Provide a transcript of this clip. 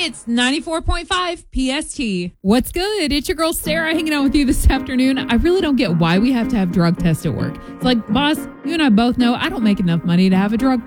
It's 94.5 PST. What's good? It's your girl Sarah hanging out with you this afternoon. I really don't get why we have to have drug tests at work. It's like, boss, you and I both know I don't make enough money to have a drug